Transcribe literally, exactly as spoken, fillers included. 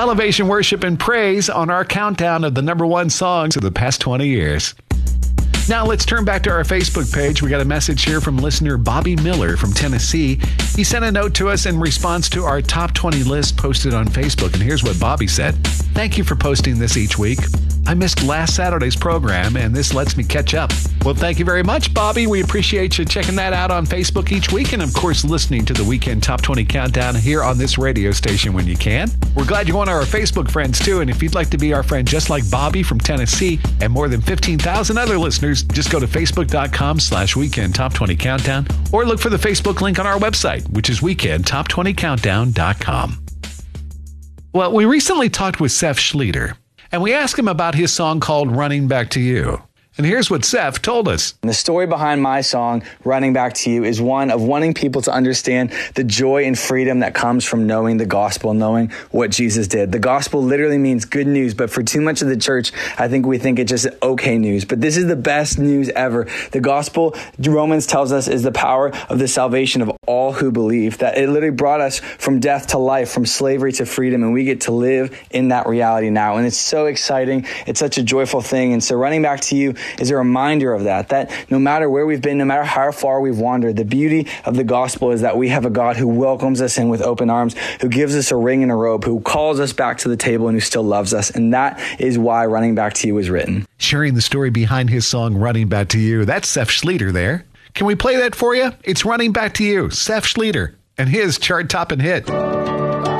Elevation Worship and Praise on our countdown of the number one songs of the past twenty years. Now let's turn back to our Facebook page. We got a message here from listener Bobby Miller from Tennessee. He sent a note to us in response to our top twenty list posted on Facebook. And here's what Bobby said. Thank you for posting this each week. I missed last Saturday's program, and this lets me catch up. Well, thank you very much, Bobby. We appreciate you checking that out on Facebook each week, and of course, listening to the Weekend Top twenty Countdown here on this radio station when you can. We're glad you're one of our Facebook friends, too, and if you'd like to be our friend just like Bobby from Tennessee and more than fifteen thousand other listeners, just go to facebook.com slash Weekend Top twenty Countdown or look for the Facebook link on our website, which is weekend top twenty countdown dot com. Well, we recently talked with Seth Schlueter, and we asked him about his song called Running Back to You. And here's what Seth told us. The story behind my song, Running Back to You, is one of wanting people to understand the joy and freedom that comes from knowing the gospel, knowing what Jesus did. The gospel literally means good news, but for too much of the church, I think we think it's just okay news. But this is the best news ever. The gospel, Romans tells us, is the power of the salvation of all who believe. That it literally brought us from death to life, from slavery to freedom, and we get to live in that reality now. And it's so exciting. It's such a joyful thing. And so Running Back to You is a reminder of that, that no matter where we've been, no matter how far we've wandered, the beauty of the gospel is that we have a God who welcomes us in with open arms, who gives us a ring and a robe, who calls us back to the table and who still loves us. And that is why Running Back to You was written. Sharing the story behind his song, Running Back to You. That's Seth Schlueter there. Can we play that for you? It's Running Back to You, Seth Schlueter, and his chart-topping hit.